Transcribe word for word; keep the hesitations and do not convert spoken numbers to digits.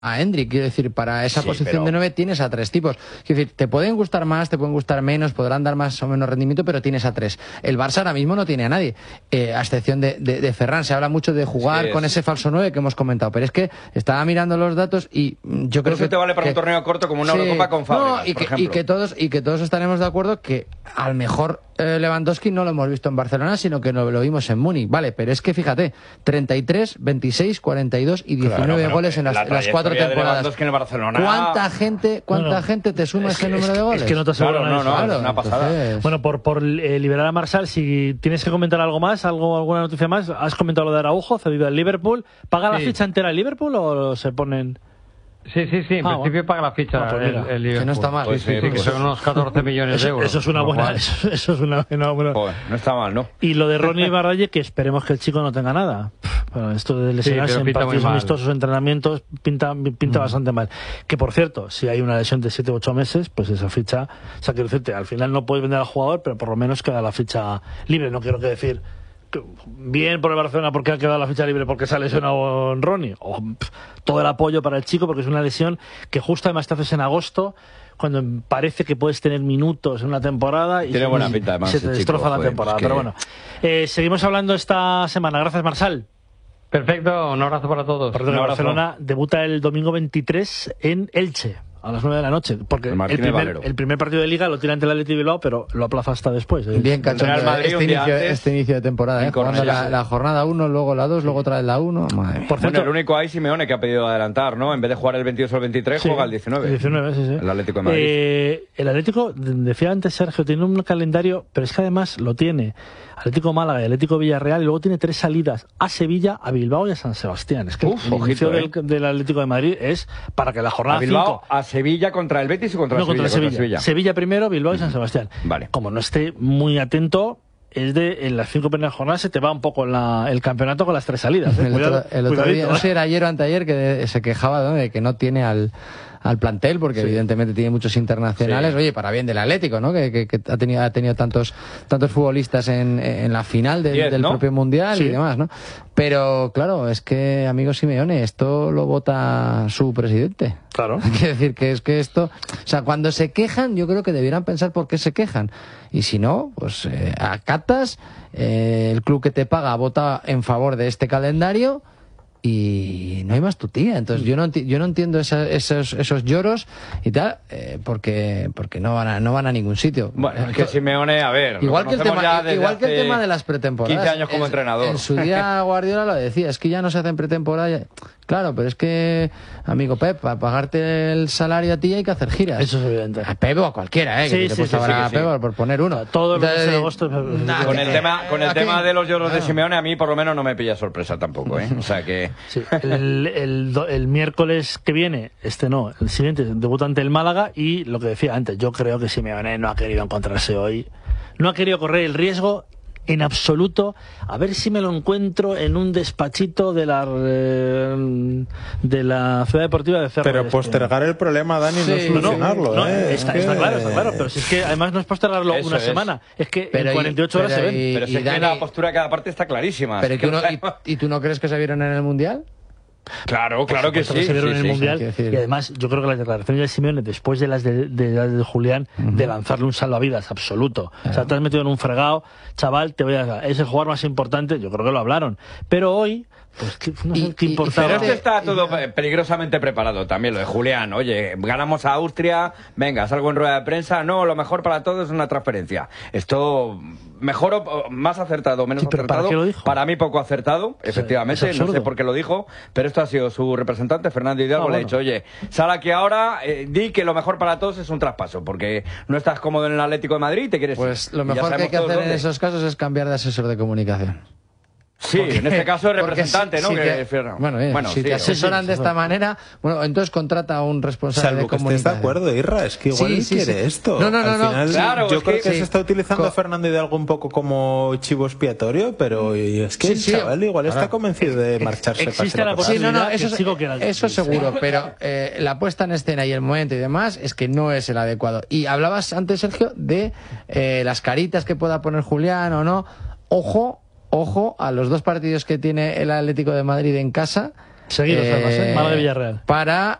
a Endrick, quiero decir, para esa Sí, posición pero... de nueve tienes a tres tipos. Quiero decir, te pueden gustar más, te pueden gustar menos, podrán dar más o menos rendimiento, pero tienes a tres. El Barça ahora mismo no tiene a nadie, eh, a excepción de, de, de Ferran. Se habla mucho de jugar sí, con ese falso nueve que hemos comentado, pero es que estaba mirando los datos y yo creo eso que... te vale para que, un torneo corto como una sí, Eurocopa con Fábregas, no, y por que, ejemplo. Y que, todos, y que todos estaremos de acuerdo que al mejor eh, Lewandowski no lo hemos visto en Barcelona, sino que no lo vimos en Múnich. Vale, pero es que fíjate, treinta y tres, veintiséis, cuarenta y dos y diecinueve claro, goles en las, la las cuatro temporadas. En Barcelona. ¿Cuánta gente, cuánta no, no. gente te suma es ese que, número es, de goles? Es que no te aseguro claro, no, no, claro, es una pasada. Entonces... Bueno, por, por eh, liberar a Marsal, si tienes que comentar algo más, algo alguna noticia más, has comentado lo de Araujo, cedido al Liverpool. ¿Paga sí. la ficha entera el Liverpool o se ponen...? Sí, sí, sí, en ah, principio bueno. paga la ficha ah, pues el, el Liverpool. Que no está mal. Pues sí, sí, sí, que son unos catorce millones eso, de euros. Eso es una buena... Eso, eso es una, una buena... Joder, no está mal, ¿no? Y lo de Ronnie Barralle, que esperemos que el chico no tenga nada. Bueno, esto de lesionarse sí, en partidos amistosos, entrenamientos, pinta, pinta mm. bastante mal. Que, por cierto, si hay una lesión de siete u ocho meses, pues esa ficha... O sea, quiero decirte, al final no puedes vender al jugador, pero por lo menos queda la ficha libre. No quiero que decir... bien por el Barcelona porque ha quedado la ficha libre porque se ha lesionado Ronnie, o pff, todo el apoyo para el chico porque es una lesión que justo además te haces en agosto cuando parece que puedes tener minutos en una temporada y tiene se, buena pinta además, se te destroza chico, la joder, temporada, es que... pero bueno, eh, seguimos hablando esta semana. Gracias, Marsal. Perfecto, un abrazo para todos. Por ejemplo, Barcelona debuta el domingo veintitrés en Elche a las nueve de la noche, porque el, el, primer, el primer partido de Liga lo tira ante el Athletic Bilbao, pero lo aplaza hasta después. ¿eh? Bien cachondo este, inicio, este inicio de temporada, ¿eh? Jugando la, la jornada uno, luego la dos, luego otra vez la uno. Madre mía. Por cierto, bueno, el único ahí Simeone que ha pedido adelantar, ¿no? En vez de jugar el veintidós o el veintitrés, sí, juega el diecinueve. El diecinueve, sí, sí. El Atlético de Madrid. Eh, el Atlético, decía antes Sergio, tiene un calendario, pero es que además lo tiene Atlético Málaga y Atlético Villarreal, y luego tiene tres salidas a Sevilla, a Bilbao y a San Sebastián. Es que Uf, el inicio ojito, del, eh. del Atlético de Madrid es para que la jornada a Bilbao, cinco... a Sevilla contra el Betis y contra no, el Sevilla, contra Sevilla. Contra Sevilla. Sevilla primero, Bilbao y San Sebastián. Vale. Como no esté muy atento, es de en las cinco primeras jornadas se te va un poco la, el campeonato con las tres salidas. ¿eh? El, Cuidado, otro, el otro día, no sé, era ayer o anteayer que se quejaba, ¿no?, de que no tiene al... al plantel, porque sí, evidentemente tiene muchos internacionales, sí. Oye, para bien del Atlético, ¿no? Que, que, que ha tenido, ha tenido tantos tantos futbolistas en, en la final de, diez, del ¿no? propio Mundial, sí, y demás, ¿no? Pero, claro, es que, amigo Simeone, esto lo vota su presidente. Claro. Quiere decir que es que esto... O sea, cuando se quejan, yo creo que debieran pensar por qué se quejan. Y si no, pues eh, acatas, eh, el club que te paga vota en favor de este calendario... y no hay más tutía. Entonces yo no yo no entiendo esa, esos esos lloros y tal, eh, porque porque no van a no van a ningún sitio. Bueno, es que Simeone, a ver, igual que el tema igual que el tema de las pretemporadas, quince años como en, entrenador. En su día Guardiola lo decía, es que ya no se hacen pretemporadas. Claro, pero es que, amigo Pep, para pagarte el salario a ti hay que hacer giras. Eso es evidente. A Pep o a cualquiera, ¿eh? Sí, que sí, te sí, sí, sí, a sí. Pep, por poner uno. Todo el mes de Entonces, agosto. nah, con el eh, tema, con el aquí, tema de los lloros claro. de Simeone, a mí por lo menos no me pilla sorpresa tampoco, ¿eh? O sea que... Sí, el, el, el miércoles que viene, este no, el siguiente, debuta ante el Málaga y lo que decía antes, yo creo que Simeone no ha querido encontrarse hoy, no ha querido correr el riesgo en absoluto, a ver si me lo encuentro en un despachito de la eh, de la Ciudad Deportiva de Cerro. Pero postergar el problema, Dani, sí. no es solucionarlo. No, no, ¿eh? está, es está que... claro, está claro, pero si es que además no es postergarlo Eso una es. semana, es que pero en cuarenta y ocho y, horas pero se ven. Pero si es Dani, que la postura de cada parte está clarísima. Pero es que tú no, no y, ¿Y tú no crees que se vieron en el Mundial? Claro, claro que sí. Que se vieron sí, en el sí. Mundial. Y además, yo creo que las declaraciones de Simeone, después de las de, de, de, de Julián, uh-huh. de lanzarle un salvavidas absoluto. Claro. O sea, te has metido en un fregado, chaval, te voy a... Es el jugador más importante, yo creo que lo hablaron. Pero hoy... Pues que no sé qué importaba. Pero esto está todo peligrosamente preparado también, lo de Julián. Oye, ganamos a Austria, venga, salgo en rueda de prensa. No, lo mejor para todos es una transferencia. Esto, mejor o más acertado, menos sí, pero acertado. ¿para qué lo dijo? Para mí poco acertado, sí, efectivamente. No sé por qué lo dijo, pero esto ha sido su representante, Fernando Hidalgo. Ah, bueno. Le ha dicho, oye, sal aquí ahora, eh, di que lo mejor para todos es un traspaso, porque no estás cómodo en el Atlético de Madrid y te quieres Pues ir. Lo mejor que hay que hacer dónde. en esos casos es cambiar de asesor de comunicación. Sí, porque, en este caso es representante, si, ¿no? si que, te, bueno, bien, bueno, si sí, te asesoran sí, de sí, esta sí. manera, bueno, entonces contrata a un responsable Salvo de que comunicación. estés de acuerdo, Irra, es que igual sí, él sí, quiere sí. esto. No, no, no, Al final, no. Claro, yo es creo que, que sí. se está utilizando Co a Fernando Hidalgo un poco como chivo expiatorio, pero es que sí, el sí, chaval igual ahora, está convencido de marcharse. Existe la Sí, no, no, eso, que sigo que la... eso seguro, pero eh, la puesta en escena y el momento y demás es que no es el adecuado. Y hablabas antes, Sergio, de eh, las caritas que pueda poner Julián o no. Ojo, ojo a los dos partidos que tiene el Atlético de Madrid en casa, Seguidos, además, ¿eh? Málaga y Villarreal. Para